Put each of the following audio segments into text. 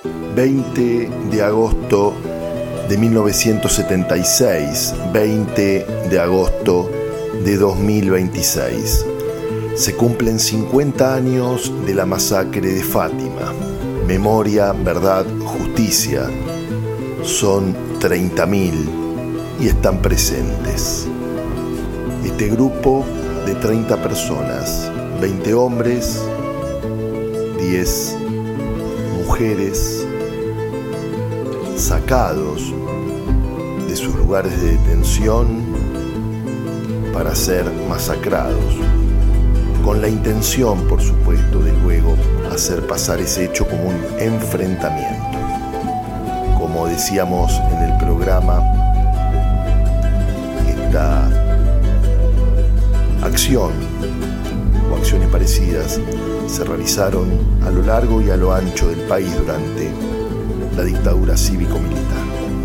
20 de agosto de 1976, 20 de agosto de 2026. Se cumplen 50 años de la masacre de Fátima. Memoria, verdad, justicia. Son 30.000 y están presentes. Este grupo de 30 personas, 20 hombres, 10 mujeres, sacados de sus lugares de detención para ser masacrados, con la intención, por supuesto, de luego hacer pasar ese hecho como un enfrentamiento. Como decíamos en el programa, esta acción o acciones parecidas se realizaron a lo largo y a lo ancho del país durante la dictadura cívico-militar.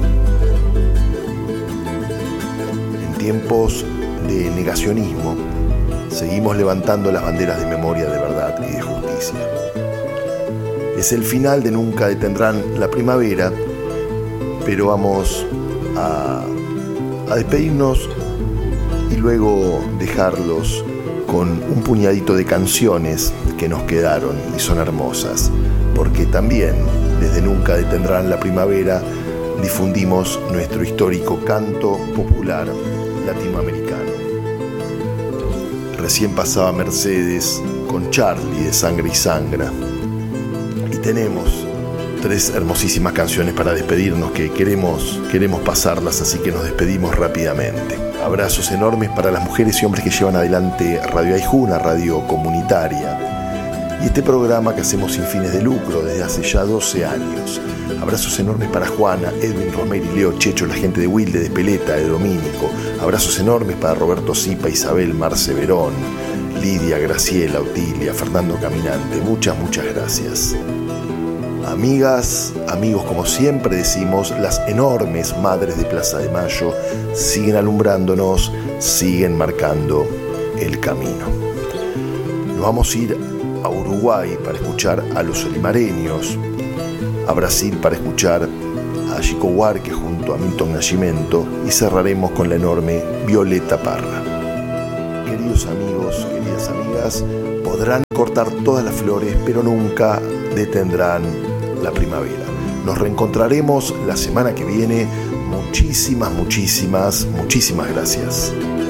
En tiempos de negacionismo, seguimos levantando las banderas de memoria, de verdad y de justicia. Es el final de Nunca Detendrán la Primavera, pero vamos a despedirnos y luego dejarlos con un puñadito de canciones que nos quedaron y son hermosas, porque también desde Nunca Detendrán la Primavera difundimos nuestro histórico canto popular latinoamericano. Recién pasaba Mercedes con Charlie de Sangre y Sangra, y tenemos 3 hermosísimas canciones para despedirnos que queremos pasarlas, así que nos despedimos rápidamente. Abrazos enormes para las mujeres y hombres que llevan adelante Radio Aiju, una radio comunitaria, y este programa que hacemos sin fines de lucro desde hace ya 12 años. Abrazos enormes para Juana, Edwin, Romero y Leo Checho, la gente de Wilde, de Peleta, de Domínico. Abrazos enormes para Roberto Zipa, Isabel, Marce Verón, Lidia, Graciela, Otilia, Fernando Caminante. Muchas gracias. Amigas, amigos, como siempre decimos, las enormes madres de Plaza de Mayo siguen alumbrándonos, siguen marcando el camino. Nos vamos a ir a Uruguay para escuchar a los olimareños, a Brasil para escuchar a Chico Buarque junto a Milton Nascimento, y cerraremos con la enorme Violeta Parra. Queridos amigos, queridas amigas, podrán cortar todas las flores, pero nunca detendrán la primavera. Nos reencontraremos la semana que viene. Muchísimas gracias.